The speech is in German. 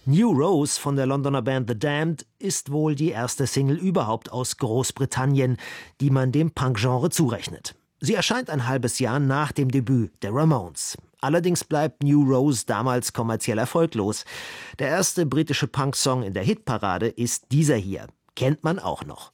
New Rose von der Londoner Band The Damned ist wohl die erste Single überhaupt aus Großbritannien, die man dem Punkgenre zurechnet. Sie erscheint ein halbes Jahr nach dem Debüt der Ramones. Allerdings bleibt New Rose damals kommerziell erfolglos. Der erste britische Punksong in der Hitparade ist dieser hier. Kennt man auch noch.